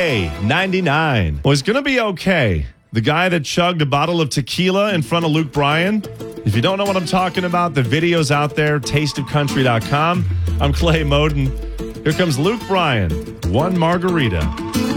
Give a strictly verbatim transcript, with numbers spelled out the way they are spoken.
K ninety-nine was going to be okay. The guy that chugged a bottle of tequila in front of Luke Bryan. If you don't know what I'm talking about, the video's out there, taste of country dot com. I'm Clay Moden. Here comes Luke Bryan, one margarita.